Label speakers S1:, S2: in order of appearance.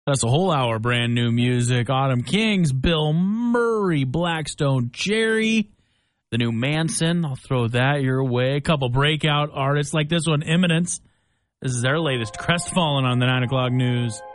S1: That's a whole hour brand new music. Autumn Kings, Bill Murray, Blackstone Cherry, the new Manson. I'll throw that your way. A couple breakout artists like this one, Eminence. This is their latest, Crestfallen, on the 9 o'clock news.